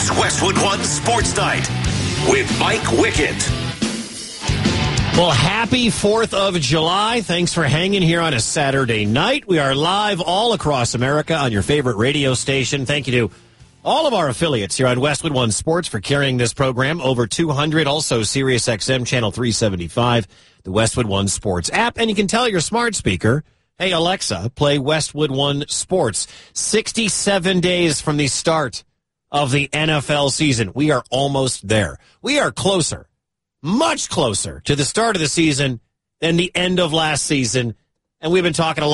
is Westwood One Sports Night with Mike Wickett. Well, happy 4th of July. Thanks for hanging here on a Saturday night. We are live all across America on your favorite radio station. Thank you to all of our affiliates here on Westwood One Sports for carrying this program. Over 200, also Sirius XM Channel 375, the Westwood One Sports app. And you can tell your smart speaker, hey, Alexa, play Westwood One Sports. 67 days from the start of the NFL season. We are almost there. We are closer, much closer to the start of the season than the end of last season. And we've been talking a lot